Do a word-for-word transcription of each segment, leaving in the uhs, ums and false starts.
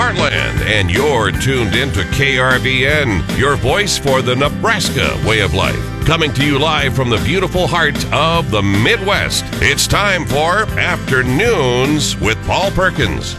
heartland, and you're tuned into K R V N, your voice for the Nebraska way of life. Coming to you live from the beautiful heart of the Midwest. It's time for Afternoons with Paul Perkins.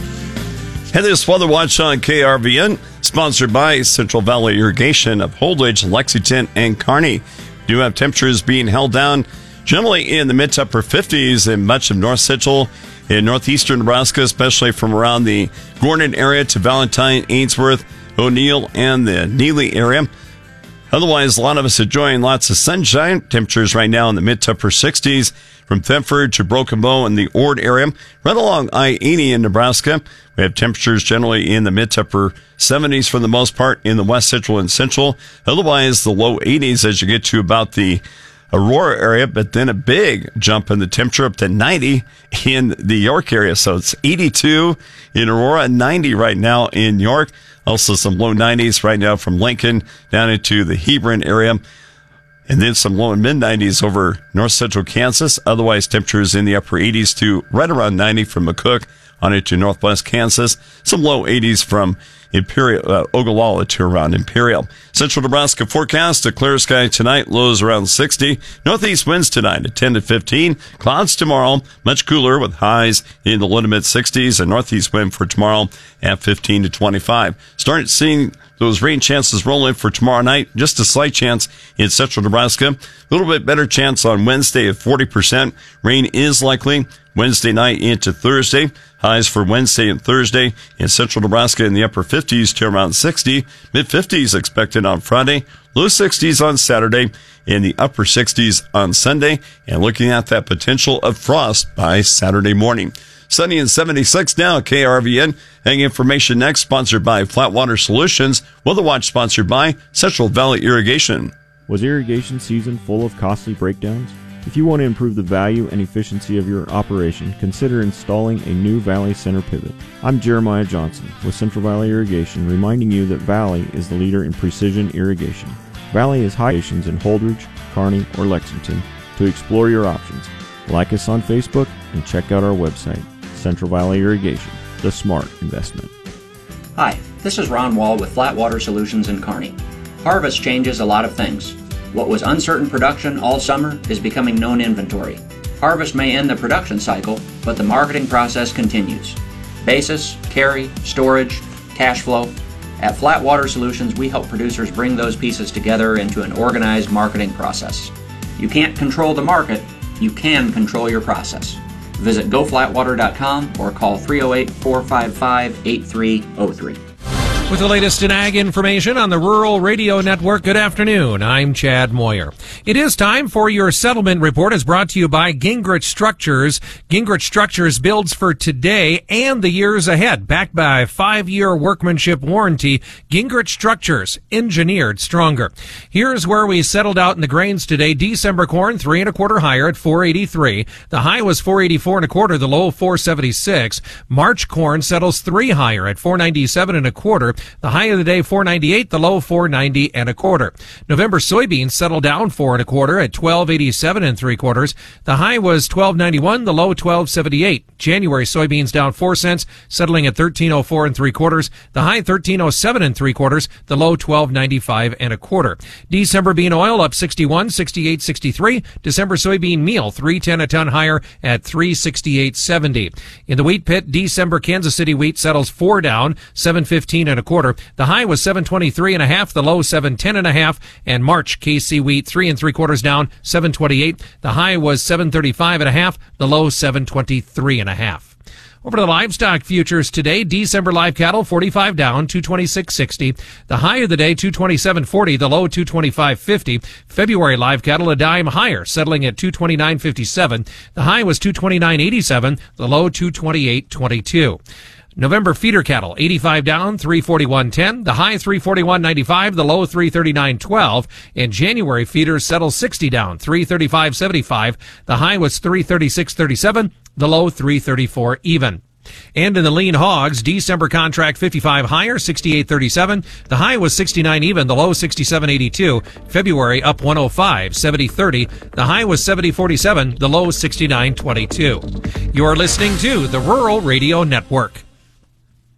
And this Weather Watch on K R V N, sponsored by Central Valley Irrigation of Holdrege, Lexington, and Kearney. Do have temperatures being held down generally in the mid to upper fifties in much of North Central and northeastern Nebraska, especially from around the Gordon area to Valentine, Ainsworth, O'Neill, and the Neely area. Otherwise, a lot of us enjoying lots of sunshine. Temperatures right now in the mid to upper sixties from Thetford to Broken Bow in the Ord area. Right along I eighty in Nebraska, we have temperatures generally in the mid to upper seventies for the most part in the west central and central. Otherwise, the low eighties as you get to about the Aurora area, but then a big jump in the temperature up to ninety in the York area. So it's eighty-two in Aurora, ninety right now in York. Also some low nineties right now from Lincoln down into the Hebron area. And then some low and mid nineties over north central Kansas. Otherwise, temperatures in the upper eighties to right around ninety from McCook on into northwest Kansas. Some low eighties from Imperial, uh, Ogallala to around Imperial. Central Nebraska forecast, a clear sky tonight, lows around sixty. Northeast winds tonight at ten to fifteen. Clouds tomorrow, much cooler with highs in the low to mid sixties. And northeast wind for tomorrow at fifteen to twenty-five. Start seeing those rain chances roll in for tomorrow night. Just a slight chance in central Nebraska. A little bit better chance on Wednesday at forty percent. Rain is likely Wednesday night into Thursday. Highs for Wednesday and Thursday in central Nebraska in the upper fifties to around sixty. Mid fifties expected on Friday. Low sixties on Saturday. In the upper sixties on Sunday. And looking at that potential of frost by Saturday morning. Sunny and seventy-six now, K R V N. Hang information next, sponsored by Flatwater Solutions. Weather Watch sponsored by Central Valley Irrigation. Was irrigation season full of costly breakdowns? If you want to improve the value and efficiency of your operation, consider installing a new Valley Center pivot. I'm Jeremiah Johnson with Central Valley Irrigation, reminding you that Valley is the leader in precision irrigation. Valley has high stations in Holdrege, Kearney, or Lexington to explore your options. Like us on Facebook and check out our website, Central Valley Irrigation, the smart investment. Hi, this is Ron Wall with Flatwater Solutions in Kearney. Harvest changes a lot of things. What was uncertain production all summer is becoming known inventory. Harvest may end the production cycle, but the marketing process continues. Basis, carry, storage, cash flow. At Flatwater Solutions, we help producers bring those pieces together into an organized marketing process. You can't control the market, you can control your process. Visit go flatwater dot com or call three oh eight, four five five, eight three oh three. With the latest in ag information on the Rural Radio Network, good afternoon. I'm Chad Moyer. It is time for your settlement report, as brought to you by Gingrich Structures. Gingrich Structures builds for today and the years ahead. Backed by a five-year workmanship warranty, Gingrich Structures, engineered stronger. Here's where we settled out in the grains today. December corn, three and a quarter higher at four eighty-three. The high was four eighty-four and a quarter, the low four seventy-six. March corn settles three higher at four ninety-seven and a quarter. The high of the day, four ninety-eight, the low, four ninety and a quarter. November soybeans settled down four and a quarter at twelve eighty-seven and three quarters. The high was twelve ninety-one, the low, twelve seventy-eight. January soybeans down four cents, settling at thirteen oh four and three quarters. The high, thirteen oh seven and three quarters. The low, twelve ninety-five and a quarter. December bean oil up sixty-one, sixty-eight, sixty-three. December soybean meal, three ten a ton higher at three sixty-eight seventy. In the wheat pit, December Kansas City wheat settles four down, seven fifteen and a quarter. The high was seven twenty-three and a half, the low seven ten and a half, and March K C wheat three and three quarters down, seven twenty-eight. The high was seven thirty-five and a half, the low seven twenty-three and a half. Over to the livestock futures today. December live cattle forty-five down, two twenty-six sixty. The high of the day two twenty-seven forty, the low two twenty-five fifty. February live cattle a dime higher, settling at two twenty-nine fifty-seven. The high was two twenty-nine eighty-seven, the low two twenty-eight twenty-two. November feeder cattle, eighty-five down, three forty-one ten. The high three forty-one ninety-five, the low three thirty-nine twelve. And January feeders settle sixty down, three thirty-five seventy-five. The high was three thirty-six thirty-seven, the low three thirty-four even. And in the lean hogs, December contract fifty-five higher, sixty-eight thirty-seven. The high was sixty-nine even, the low sixty-seven eighty-two. February up one oh five, seventy thirty. The high was seventy forty-seven, the low sixty-nine twenty-two. You're listening to the Rural Radio Network.